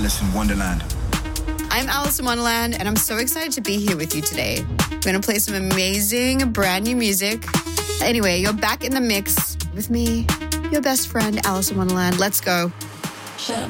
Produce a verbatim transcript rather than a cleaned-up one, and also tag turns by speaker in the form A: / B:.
A: Alice in Wonderland.
B: I'm Alice in Wonderland, and I'm so excited to be here with you today. We're going to play some amazing brand new music. Anyway, you're back in the mix with me, your best friend, Alice in Wonderland. Let's go.
C: Shut up.